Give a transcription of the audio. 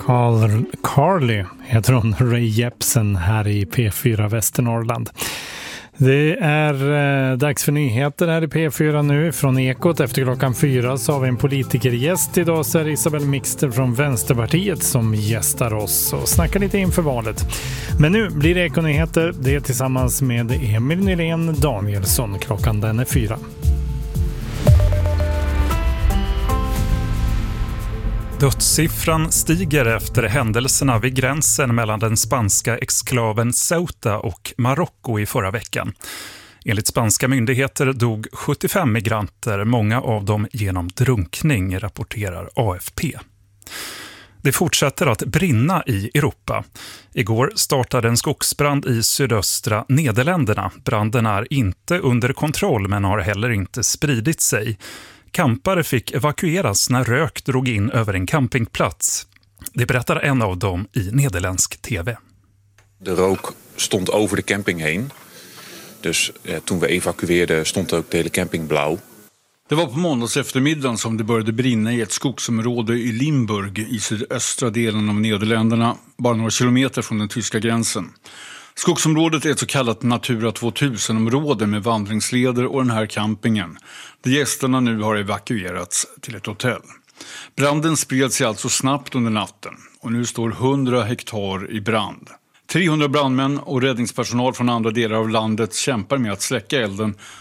Carly heter hon, Ray Jepsen här i P4 Västernorrland. Det är dags för nyheter här i P4 nu. Från Ekot efter klockan 4 så har vi en politikergäst. Idag så är det Isabel Mixter från Vänsterpartiet som gästar oss och snackar lite inför valet. Men nu blir det Ekonyheter. Det är tillsammans med Emil Nylén Danielsson. Klockan den är 4. Dödssiffran stiger efter händelserna vid gränsen mellan den spanska exklaven Ceuta och Marocko i förra veckan. Enligt spanska myndigheter dog 75 migranter, många av dem genom drunkning, rapporterar AFP. Det fortsätter att brinna i Europa. Igår startade en skogsbrand i sydöstra Nederländerna. Branden är inte under kontroll men har heller inte spridit sig. Campare fick evakueras när rök drog in över en campingplats. Det berättar en av dem i nederländsk tv. De rook stond over de camping heen. Dus toen we evacueerden stond ook de hele camping blauw. Det var på måndags eftermiddagen som det började brinna i ett skogsområde i Limburg i sydöstra delen av Nederländerna, bara några kilometer från den tyska gränsen. Skogsområdet är ett så kallat Natura 2000-område med vandringsleder och den här campingen, där gästerna nu har evakuerats till ett hotell. Branden spred sig alltså snabbt under natten och nu står 100 hektar i brand. 300 brandmän och räddningspersonal från andra delar av landet kämpar med att släcka elden